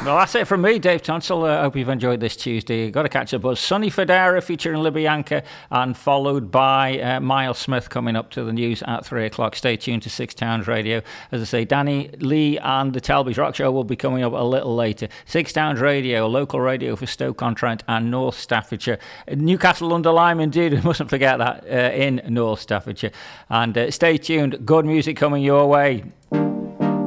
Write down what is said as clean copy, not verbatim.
Well, that's it from me, Dave Tonsell. I hope you've enjoyed this Tuesday. Got to catch a buzz. Sonny Fodera featuring Libyanka, and followed by Miles Smith coming up to the news at 3 o'clock. Stay tuned to Six Towns Radio. As I say, Danny Lee and the Telby's Rock Show will be coming up a little later. Six Towns Radio, local radio for Stoke-on-Trent and North Staffordshire. Newcastle under Lyme, indeed. We mustn't forget that, in North Staffordshire. And stay tuned. Good music coming your way.